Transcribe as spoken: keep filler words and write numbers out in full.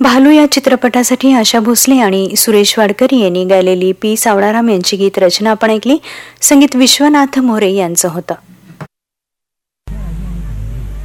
भालू या चित्रपटासाठी आशा भोसले आणि सुरेश वाडकरी यांनी गायलेली पी सावळाराम यांची गीत रचना आपण ऐकली. संगीत विश्वनाथ मोरे यांचं होतं.